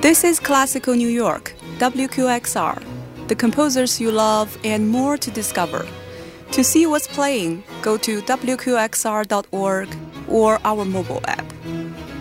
This is Classical New York, WQXR, the composers you love and more to discover. To see what's playing, go to WQXR.org or our mobile app.